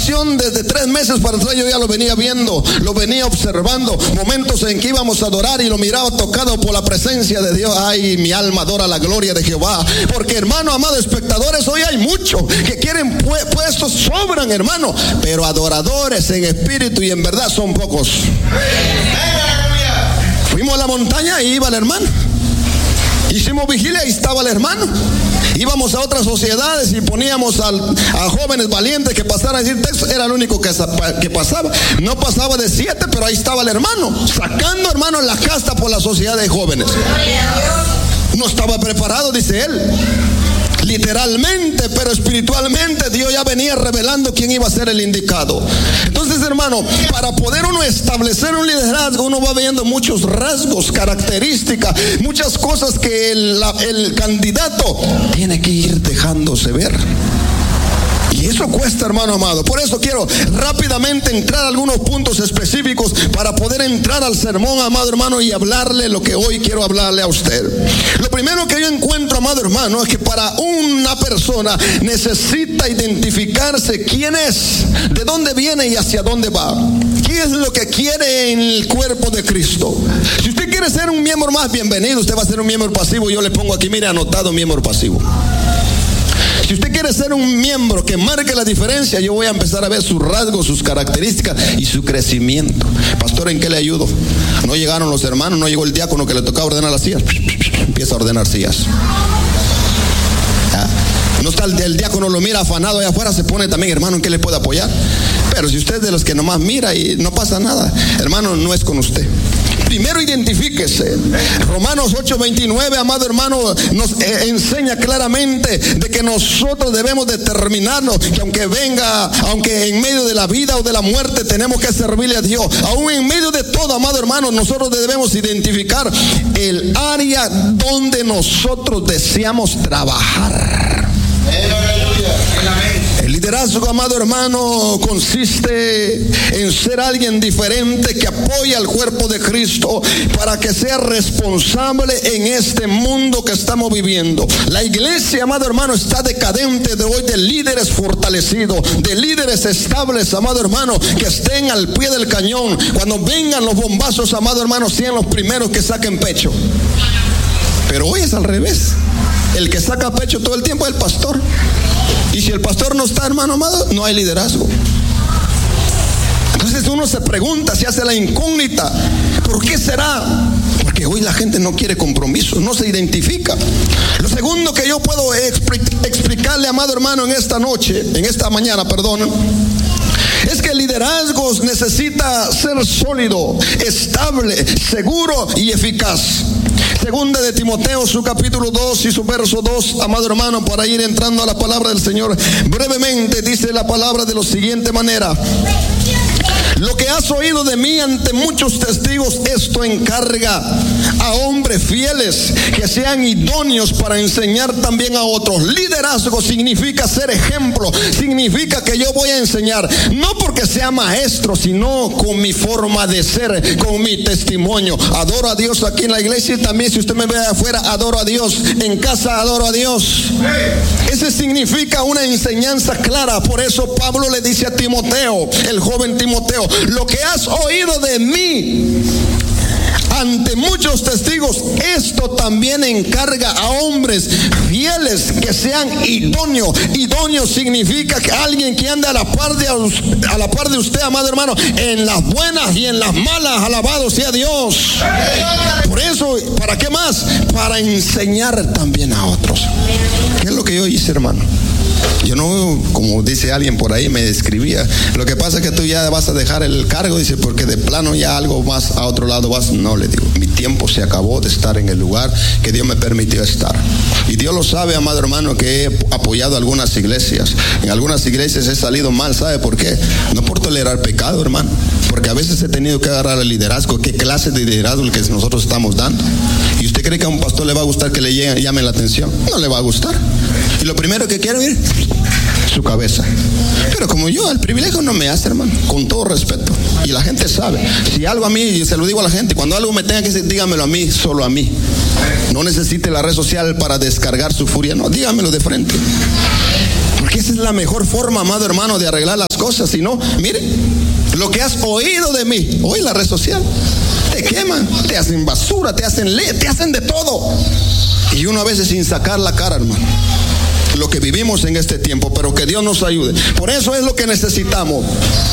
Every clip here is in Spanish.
oración desde 3 meses para atrás yo ya lo venía viendo, lo venía observando. Momentos en que íbamos a adorar y lo miraba tocado por la presencia de Dios. Ay, mi alma adora la gloria de Jehová. Porque, hermano, amado espectadores, hoy hay muchos que quieren puestos, sobran, hermano, pero adoradores en espíritu y en verdad son pocos. Fuimos a la montaña y iba el hermano. Hicimos vigilia y estaba el hermano. Íbamos a otras sociedades y poníamos a jóvenes valientes que pasaran a decir texto. Era el único que pasaba. No pasaba de 7, pero ahí estaba el hermano, sacando, hermano, la casta por la sociedad de jóvenes. No estaba preparado, dice él, literalmente, pero espiritualmente Dios ya venía revelando quién iba a ser el indicado. Entonces, hermano, para poder uno establecer un liderazgo, uno va viendo muchos rasgos, características, muchas cosas que el candidato tiene que ir dejándose ver. Y eso cuesta, hermano amado. Por eso quiero rápidamente entrar a algunos puntos específicos para poder entrar al sermón, amado hermano, y hablarle lo que hoy quiero hablarle a usted. Lo primero que yo encuentro, amado hermano, es que para una persona necesita identificarse quién es, de dónde viene y hacia dónde va. ¿Qué es lo que quiere en el cuerpo de Cristo? Si usted quiere ser un miembro más, bienvenido. Usted va a ser un miembro pasivo. Yo le pongo aquí, mire, anotado, miembro pasivo. Si usted quiere ser un miembro que marque la diferencia, yo voy a empezar a ver sus rasgos, sus características y su crecimiento. Pastor, ¿en qué le ayudo? No llegaron los hermanos, no llegó el diácono que le tocaba ordenar las sillas. Empieza a ordenar sillas. No está el diácono, lo mira afanado allá afuera, se pone también, hermano, ¿en qué le puede apoyar? Pero si usted es de los que nomás mira y no pasa nada, hermano, no es con usted. Primero identifíquese. Romanos 8:29, amado hermano, nos enseña claramente de que nosotros debemos determinarnos que aunque en medio de la vida o de la muerte tenemos que servirle a Dios. Aún en medio de todo, amado hermano, nosotros debemos identificar el área donde nosotros deseamos trabajar. El liderazgo, amado hermano, consiste en ser alguien diferente que apoya al cuerpo de Cristo para que sea responsable en este mundo que estamos viviendo. La iglesia, amado hermano, está decadente de hoy de líderes fortalecidos, de líderes estables, amado hermano, que estén al pie del cañón. Cuando vengan los bombazos, amado hermano, sean los primeros que saquen pecho. Pero hoy es al revés. El que saca pecho todo el tiempo es el pastor. Y si el pastor no está, hermano amado, no hay liderazgo. Entonces uno se pregunta, se hace la incógnita, ¿por qué será? Porque hoy la gente no quiere compromiso, no se identifica. Lo segundo que yo puedo explicarle, amado hermano, en esta mañana, es que el liderazgo necesita ser sólido, estable, seguro y eficaz. Segunda de Timoteo, su capítulo 2 y su verso 2, amado hermano, para ir entrando a la palabra del Señor. Brevemente dice la palabra de la siguiente manera: lo que has oído de mí ante muchos testigos, esto encarga a hombres fieles que sean idóneos para enseñar también a otros. Liderazgo significa ser ejemplo, significa que yo voy a enseñar, no porque sea maestro, sino con mi forma de ser, con mi testimonio. Adoro a Dios aquí en la iglesia y también si usted me ve afuera, adoro a Dios. En casa adoro a Dios. Ese significa una enseñanza clara. Por eso Pablo le dice a Timoteo, el joven Timoteo: lo que has oído de mí ante muchos testigos, esto también encarga a hombres fieles que sean idóneos. Idóneo significa que alguien que anda a la par de usted, amado hermano, en las buenas y en las malas. Alabado sea Dios. Por eso, ¿para qué más? Para enseñar también a otros. ¿Qué es lo que yo hice, hermano? Yo no, como dice alguien por ahí, me describía. Lo que pasa es que tú ya vas a dejar el cargo, dice, porque de plano ya algo más a otro lado vas. No, le digo, mi tiempo se acabó de estar en el lugar que Dios me permitió estar. Y Dios lo sabe, amado hermano, que he apoyado algunas iglesias. En algunas iglesias he salido mal, ¿sabe por qué? No por tolerar pecado, hermano, porque a veces he tenido que agarrar el liderazgo. ¿Qué clase de liderazgo el que nosotros estamos dando? ¿Y usted cree que a un pastor le va a gustar que le llame la atención? No le va a gustar. Y lo primero que quiere oír, su cabeza. Pero como yo, el privilegio no me hace, hermano, con todo respeto. Y la gente sabe. Si algo a mí, se lo digo a la gente, cuando algo me tenga que decir, dígamelo a mí, solo a mí. No necesite la red social para descargar su furia, no, dígamelo de frente. Porque esa es la mejor forma, amado hermano, de arreglar las cosas. Si no, mire, lo que has oído de mí, hoy la red social, te queman, te hacen basura, te hacen te hacen de todo. Y uno a veces sin sacar la cara, hermano. Lo que vivimos en este tiempo, pero que Dios nos ayude. Por eso es lo que necesitamos.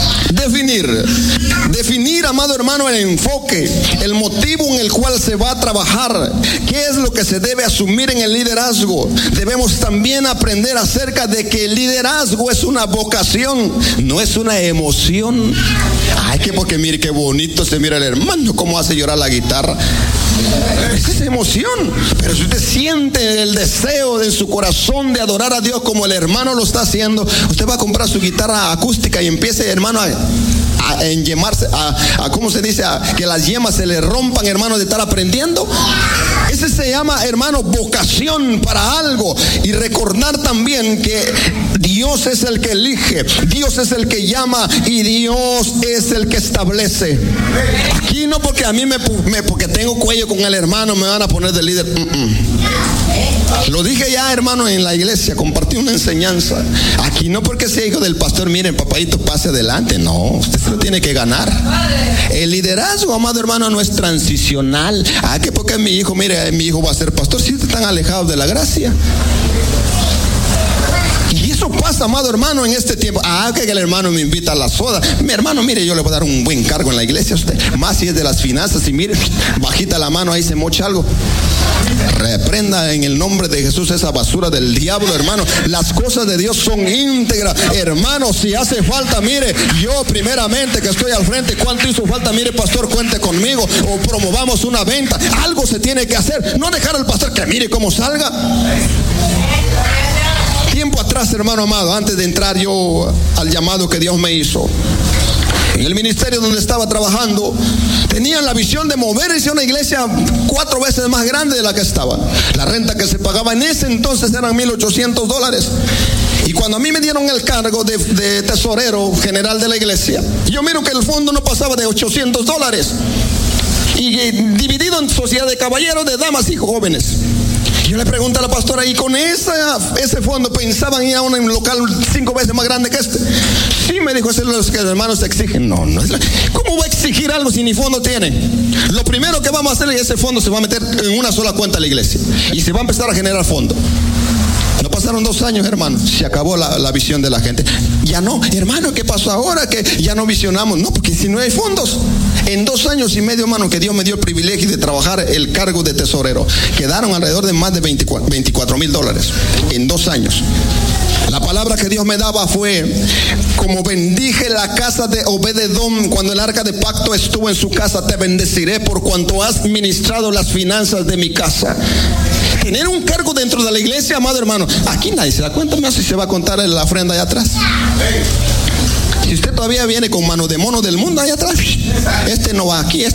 Definir, amado hermano, el enfoque, el motivo en el cual se va a trabajar, qué es lo que se debe asumir en el liderazgo. Debemos también aprender acerca de que el liderazgo es una vocación, no es una emoción. Ay, que porque mire qué bonito se mira el hermano, cómo hace llorar la guitarra. Esa es emoción. Pero si usted siente el deseo de su corazón de adorar a Dios como el hermano lo está haciendo, usted va a comprar su guitarra acústica y empiece, hermano, a enyemarse, ¿cómo se dice? A que las yemas se le rompan, hermano, de estar aprendiendo. Ese se llama, hermano, vocación para algo. Y recordar también que Dios es el que elige, Dios es el que llama y Dios es el que establece. Aquí no porque a mí porque tengo cuello con el hermano me van a poner de líder. Lo dije ya, hermano, en la iglesia, compartí una enseñanza. Aquí no porque sea hijo del pastor, miren, papadito, pase adelante. No, usted se lo tiene que ganar. El liderazgo, amado hermano, no es transicional. Que porque mi hijo, mire, mi hijo va a ser pastor, si están alejados de la gracia. Y eso pasa, amado hermano, en este tiempo. Que el hermano me invita a la soda. Mi hermano, mire, yo le voy a dar un buen cargo en la iglesia a usted. Más si es de las finanzas. Y mire, bajita la mano, ahí se mocha algo. Reprenda en el nombre de Jesús esa basura del diablo, hermano. Las cosas de Dios son íntegras, hermano. Si hace falta, mire, yo primeramente que estoy al frente, ¿cuánto hizo falta? Mire, pastor, cuente conmigo, o promovamos una venta. Algo se tiene que hacer, no dejar al pastor que mire cómo salga. Tiempo atrás, hermano amado, antes de entrar yo al llamado que Dios me hizo, en el ministerio donde estaba trabajando, tenían la visión de moverse a una iglesia 4 veces más grande de la que estaba. La renta que se pagaba en ese entonces eran $1,800. Y cuando a mí me dieron el cargo de tesorero general de la iglesia, yo miro que el fondo no pasaba de $800. Y dividido en sociedad de caballeros, de damas y jóvenes. Yo le pregunté a la pastora, ¿y con ese fondo pensaban ir a un local 5 veces más grande que este? Sí, me dijo, eso es lo que los hermanos exigen. No es ¿cómo va a exigir algo si ni fondo tiene? Lo primero que vamos a hacer es ese fondo se va a meter en una sola cuenta a la iglesia y se va a empezar a generar fondo. No pasaron 2 años, hermano, se acabó la visión de la gente. Ya no, hermano, ¿qué pasó ahora? Que ya no visionamos. No, porque si no hay fondos. En 2 años y medio, hermano, que Dios me dio el privilegio de trabajar el cargo de tesorero, quedaron alrededor de más de $24,000 en 2 años. La palabra que Dios me daba fue: como bendije la casa de Obed-Edom cuando el arca de pacto estuvo en su casa, te bendeciré por cuanto has ministrado las finanzas de mi casa. Tener un cargo dentro de la iglesia, amado hermano, aquí nadie se da cuenta más si se va a contar la ofrenda allá atrás. Si usted todavía viene con mano de mono del mundo allá atrás, este no va aquí,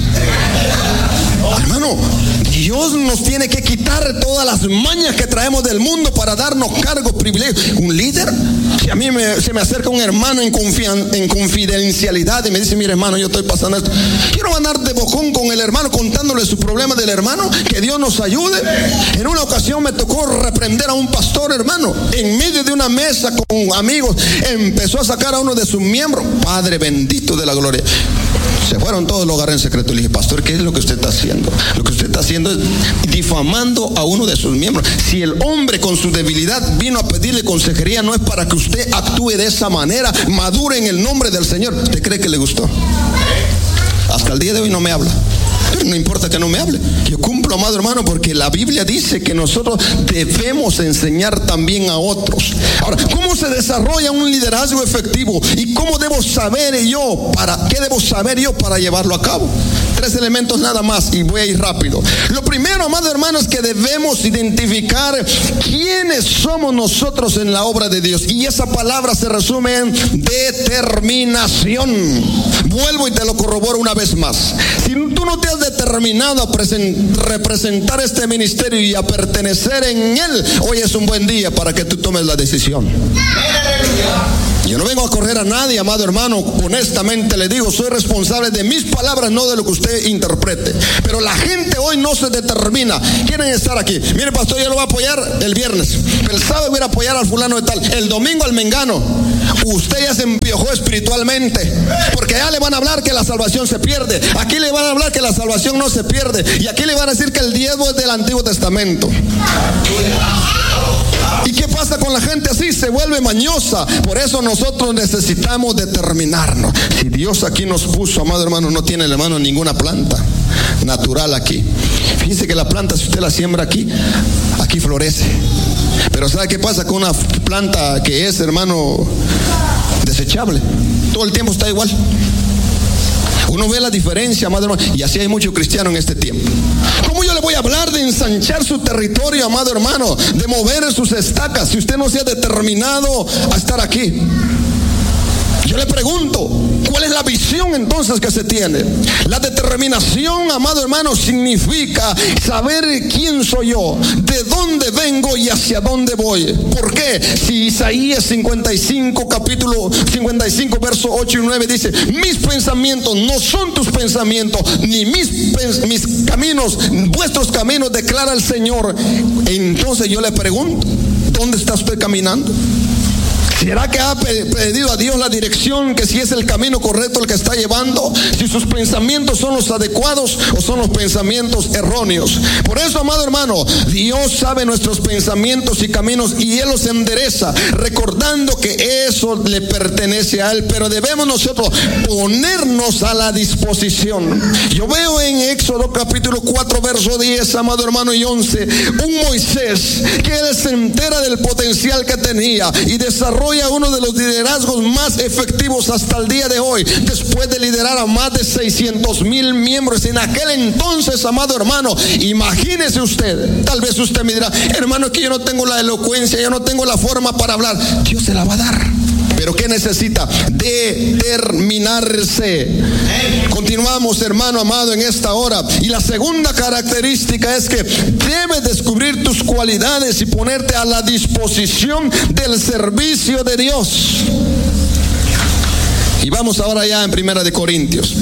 hermano, Dios nos tiene que quitar todas las mañas que traemos del mundo para darnos cargos, privilegios. Un líder, si a mí se me acerca un hermano en confidencialidad y me dice: mire, hermano, yo estoy pasando esto, quiero andar de bocón con el hermano contándole su problema del hermano, que Dios nos ayude. En una ocasión me tocó reprender a un pastor, hermano, en medio de una mesa con amigos, empezó a sacar a uno de sus miembros. Padre bendito de la gloria, se fueron todos, lo agarré en secreto. Le dije: pastor, ¿qué es lo que usted está haciendo? Lo que usted está haciendo es difamando a uno de sus miembros. Si el hombre con su debilidad vino a pedirle consejería, no es para que usted actúe de esa manera. Madure en el nombre del Señor. ¿Usted cree que le gustó? Hasta el día de hoy no me habla. Pero no importa que no me hable, yo cumplo, amado hermano, porque la Biblia dice que nosotros debemos enseñar también a otros. Ahora, ¿cómo se desarrolla un liderazgo efectivo? ¿Y cómo debo saber yo? ¿Qué debo saber yo para llevarlo a cabo? 3 elementos nada más y voy a ir rápido. Lo primero, amado hermano, es que debemos identificar quiénes somos nosotros en la obra de Dios. Y esa palabra se resume en determinación. Vuelvo y te lo corroboro una vez más. Si tú no te has determinado a representar este ministerio y a pertenecer en él, hoy es un buen día para que tú tomes la decisión. Yo no vengo a correr a nadie, amado hermano. Honestamente le digo, soy responsable de mis palabras, no de lo que usted interprete. Pero la gente hoy no se determina. Quieren estar aquí. Mire, pastor, yo lo voy a apoyar el viernes. El sábado voy a apoyar al fulano de tal. El domingo al mengano. Usted ya se empiojó espiritualmente. Porque allá le van a hablar que la salvación se pierde. Aquí le van a hablar que la salvación no se pierde. Y aquí le van a decir que el diezmo es del Antiguo Testamento. ¿Y qué pasa con la gente así? Se vuelve mañosa. Por eso nosotros necesitamos determinarnos. Si Dios aquí nos puso, amado hermano, no tiene, hermano, ninguna planta natural aquí. Fíjense que la planta, si usted la siembra aquí, aquí florece. Pero ¿sabe qué pasa con una planta que es, hermano, desechable? Todo el tiempo está igual. Uno ve la diferencia, amado hermano, y así hay muchos cristianos en este tiempo. ¿Cómo yo le voy a hablar de ensanchar su territorio, amado hermano, de mover sus estacas, si usted no se ha determinado a estar aquí? Yo le pregunto, ¿cuál es la visión entonces que se tiene? La determinación, amado hermano, significa saber quién soy yo, de dónde vengo y hacia dónde voy. ¿Por qué? Si Isaías 55, capítulo 55, verso 8 y 9 dice, mis pensamientos no son tus pensamientos, ni mis caminos, vuestros caminos, declara el Señor. Entonces yo le pregunto, ¿dónde está usted caminando? ¿Será que ha pedido a Dios la dirección, que si es el camino correcto el que está llevando? Si sus pensamientos son los adecuados o son los pensamientos erróneos. Por eso, amado hermano, Dios sabe nuestros pensamientos y caminos y Él los endereza, recordando que eso le pertenece a Él. Pero debemos nosotros ponernos a la disposición. Yo veo en Éxodo capítulo 4, verso 10, amado hermano, y 11, un Moisés que Él se entera del potencial que tenía y desarrolla uno de los liderazgos más efectivos hasta el día de hoy, después de liderar a más de 600,000 miembros en aquel entonces, amado hermano. Imagínese usted, tal vez usted me dirá, hermano, es que yo no tengo la elocuencia, yo no tengo la forma para hablar. Dios se la va a dar. Pero ¿qué necesita? Determinarse. Continuamos, hermano amado, en esta hora. Y la segunda característica es que debes descubrir tus cualidades y ponerte a la disposición del servicio de Dios. Y vamos ahora ya en Primera de Crónicas,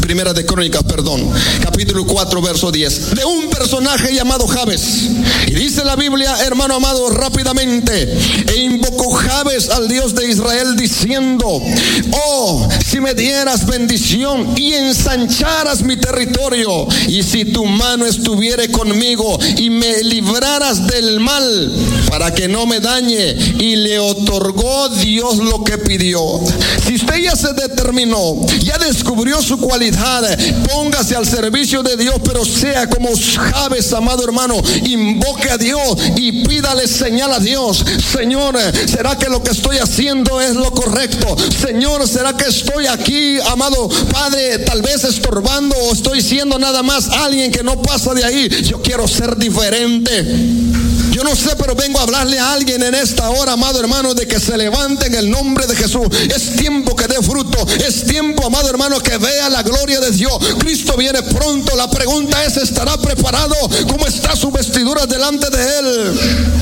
capítulo 4, verso 10, de un personaje llamado Jabes. Y dice la Biblia, hermano amado, rápidamente, e invocó Jabes al Dios de Israel diciendo, oh, si me dieras bendición y ensancharas mi territorio, y si tu mano estuviere conmigo y me libraras del mal, para que no me dañe. Y le otorgó Dios lo que pidió. Si usted ya se determinó, ya descubrió su cualidad, póngase al servicio de Dios, pero sea como Jabes, amado hermano, invoque a Dios y pídale señal a Dios. Señor, ¿será que lo que estoy haciendo es lo correcto? Señor, ¿será que estoy aquí, amado Padre, tal vez estorbando, o estoy siendo nada más alguien que no pasa de ahí? Yo quiero ser diferente. Yo no sé, pero vengo a hablarle a alguien en esta hora, amado hermano, de que se levante en el nombre de Jesús. Es tiempo que dé fruto. Es tiempo, amado hermano, que vea la gloria de Dios. Cristo viene pronto. La pregunta es, ¿estará preparado? ¿Cómo está su vestidura delante de Él?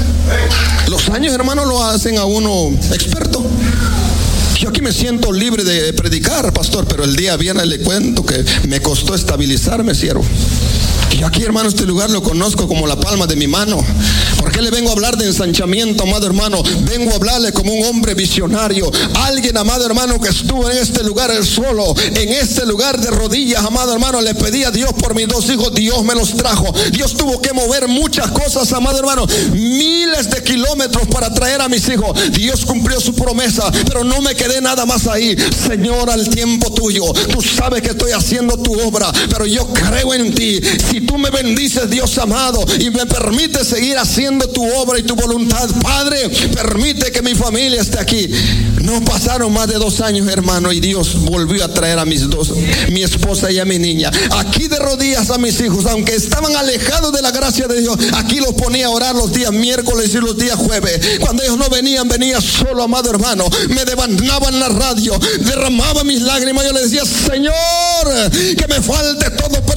Los años, hermano, lo hacen a uno experto. Yo aquí me siento libre de predicar, pastor, pero el día viernes le cuento que me costó estabilizarme, siervo. Yo aquí, hermano, este lugar lo conozco como la palma de mi mano. ¿Por qué le vengo a hablar de ensanchamiento, amado hermano? Vengo a hablarle como un hombre visionario. Alguien, amado hermano, que estuvo en este lugar él solo, en este lugar de rodillas, amado hermano, le pedí a Dios por mis dos hijos. Dios me los trajo. Dios tuvo que mover muchas cosas, amado hermano, miles de kilómetros para traer a mis hijos. Dios cumplió su promesa, pero no me quedé nada más ahí. Señor, al tiempo tuyo, tú sabes que estoy haciendo tu obra, pero yo creo en ti. Si tú me bendices, Dios amado, y me permites seguir haciendo tu obra y tu voluntad, Padre, permite que mi familia esté aquí. No pasaron más de 2 años, hermano, y Dios volvió a traer a mi esposa y a mi niña. Aquí de rodillas a mis hijos, aunque estaban alejados de la gracia de Dios, aquí los ponía a orar los días miércoles y los días jueves. Cuando ellos no venían, venía solo, amado hermano. Me levantaba en la radio, derramaba mis lágrimas. Yo le decía, Señor, que me falte todo, pero que tu presencia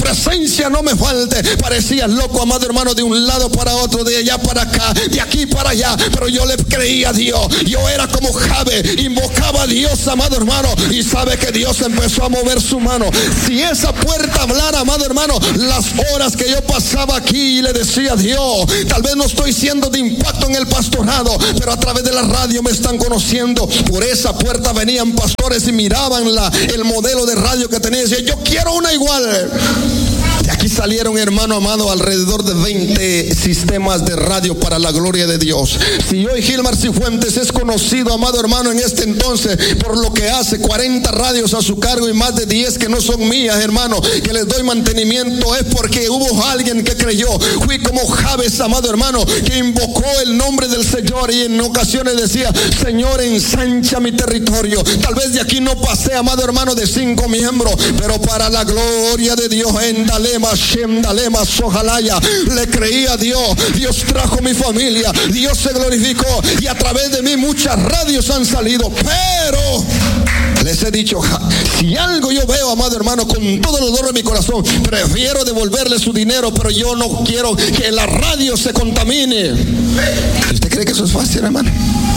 presencia no me falte. Parecías loco, amado hermano, de un lado para otro, de allá para acá, de aquí para allá, pero yo le creía a Dios. Yo era como Jabe, invocaba a Dios, amado hermano, y sabe que Dios empezó a mover su mano. Si esa puerta hablara, amado hermano, las horas que yo pasaba aquí y le decía a Dios, tal vez no estoy siendo de impacto en el pastorado, pero a través de la radio me están conociendo. Por esa puerta venían pastores y miraban el modelo de radio que tenía y decían, yo quiero una igual. De aquí salieron, hermano amado, alrededor de 20 sistemas de radio para la gloria de Dios. Si hoy Gilmar Cifuentes es conocido, amado hermano, en este entonces, por lo que hace 40 radios a su cargo y más de 10 que no son mías, hermano, que les doy mantenimiento, es porque hubo alguien que creyó. Fui como Javes, amado hermano, que invocó el nombre del Señor y en ocasiones decía, Señor, ensancha mi territorio. Tal vez de aquí no pasé, amado hermano, de 5 miembros, pero para la gloria de Dios, en Dalema, Shem, Dalema, Sojalaya, le creí a Dios. Dios trajo mi familia, Dios se glorificó y a través de mí muchas radios han salido, pero les he dicho, si algo yo veo, amado hermano, con todo el dolor de mi corazón, prefiero devolverle su dinero, pero yo no quiero que la radio se contamine. ¿Usted cree que eso es fácil, hermano?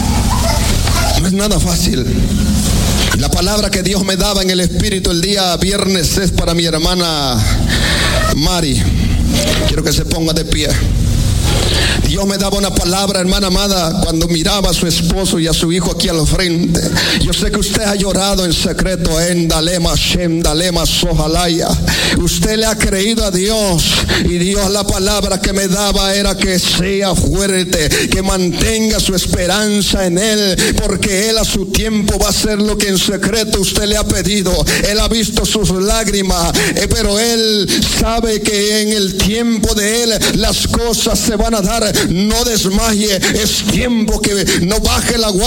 No es nada fácil. La palabra que Dios me daba en el Espíritu el día viernes es para mi hermana Mari. Quiero que se ponga de pie. Dios me daba una palabra, hermana amada, cuando miraba a su esposo y a su hijo aquí al frente. Yo sé que usted ha llorado en secreto, en Dalema, Shem, Dalema, Sojalaya. Usted le ha creído a Dios y Dios, la palabra que me daba era que sea fuerte, que mantenga su esperanza en Él, porque Él a su tiempo va a hacer lo que en secreto usted le ha pedido. Él ha visto sus lágrimas, pero Él sabe que en el tiempo de Él las cosas se van a dar. No desmaye, es tiempo que no baje la guardia.